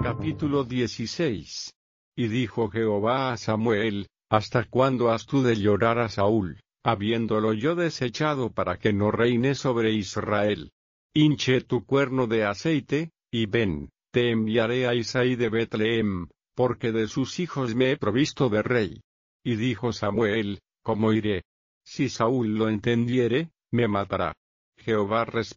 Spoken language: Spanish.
Capítulo 16. Y dijo Jehová a Samuel: ¿Hasta cuándo has tú de llorar a Saúl, habiéndolo yo desechado para que no reine sobre Israel? Hinche tu cuerno de aceite, y ven, te enviaré a Isaí de Betlehem, porque de sus hijos me he provisto de rey. Y dijo Samuel: ¿Cómo iré? Si Saúl lo entendiere, me matará. Jehová respondió